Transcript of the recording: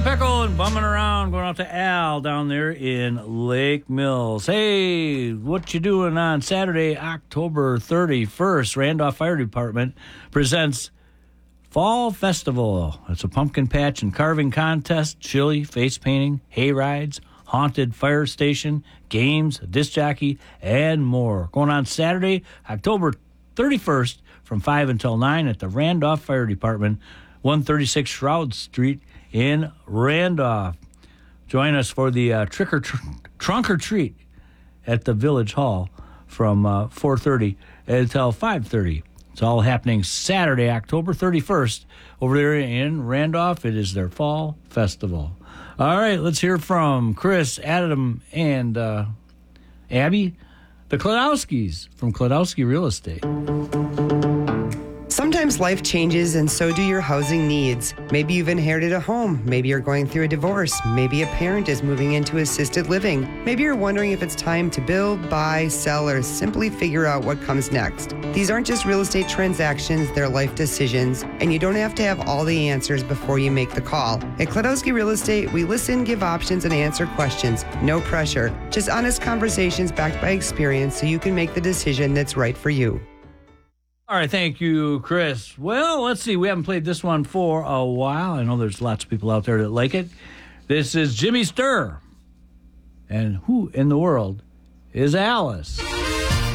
Pickle and bumming around, going out to Al down there in Lake Mills. Hey, what you doing on Saturday, October 31st? Randolph Fire Department presents Fall Festival. It's a pumpkin patch and carving contest, chili, face painting, hay rides, haunted fire station, games, a disc jockey, and more. Going on Saturday, October 31st from 5 until 9 at the Randolph Fire Department, 136 Shroud Street in Randolph. Join us for the trunk or treat at the Village Hall from 4:30 until 5:30. It's all happening Saturday, October 31st, over there in Randolph. It is their fall festival. All right, let's hear from Chris, Adam, and Abby, the Klodowskis from Klodowski Real Estate. Sometimes life changes and so do your housing needs. Maybe you've inherited a home. Maybe you're going through a divorce. Maybe a parent is moving into assisted living. Maybe you're wondering if it's time to build, buy, sell, or simply figure out what comes next. These aren't just real estate transactions, they're life decisions, and you don't have to have all the answers before you make the call. At Klodowski Real Estate, we listen, give options, and answer questions. No pressure. Just honest conversations backed by experience so you can make the decision that's right for you. All right, thank you, Chris. Well, let's see. We haven't played this one for a while. I know there's lots of people out there that like it. This is Jimmy Sturr. And who in the world is Alice?